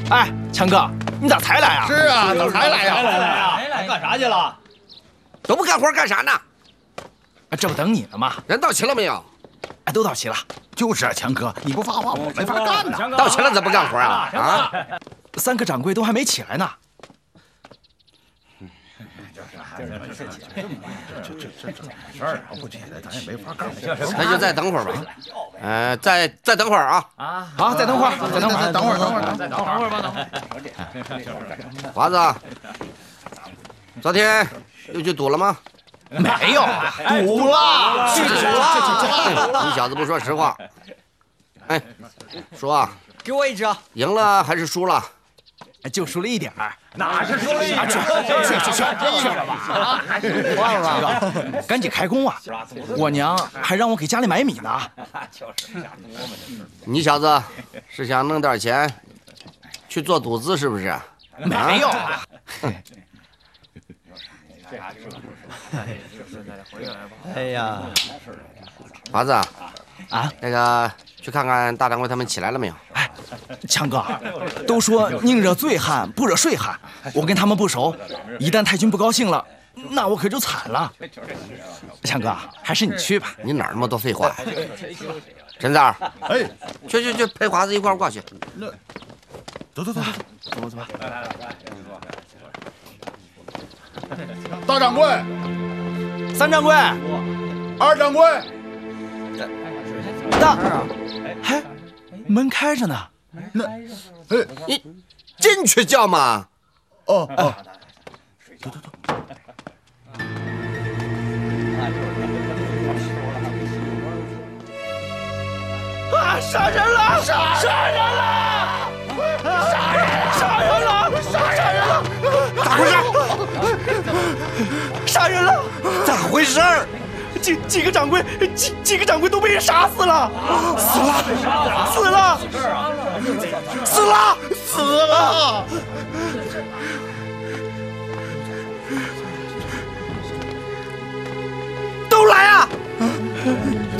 哎，强哥，你咋才来啊？ 是啊，咋才来呀？ 来干啥去了？ 都不干活干啥呢？ 这不等你呢吗？ 人到齐了没有？ 哎，都到齐了。 就是啊，强哥，你不发话，我没法干呐。 到齐了怎么不干活啊？啊 ，3个掌柜都还没起来呢。 这事儿啊，不起来咱也没法干。 那就再等会儿吧。再等会儿啊。 好，再等会儿，再等会儿， 等会儿吧，等会儿。 华子，昨天又去赌了吗？ 没有，赌了，去赌了。 你小子不说实话。哎，说啊， 给我1只。 赢了还是输了？ 就输了1点儿。 哪是输了1点？ 去吧！忘了，赶紧开工啊！我娘还让我给家里买米呢。 你小子是想弄点钱去做赌资是不是？ 没有。 哎呀， 华子啊， 那个去看看大掌柜他们起来了没有？ 哎，强哥，都说宁惹醉汉不惹睡汉，我跟他们不熟，一旦太君不高兴了，那我可就惨了。强哥，还是你去吧。 你哪儿那么多废话？陈三儿， 哎， 去陪华子一块儿过去。 走吧。 大掌柜 ，3掌柜 ，2掌柜， 大，哎，门开着呢。 那， 你进去叫嘛。 哦， 走。 啊！杀人了！杀人了！ 咋回事？ 杀人了！ 咋回事？ 几个掌柜，几个掌柜都被人杀死了！死了！都来啊！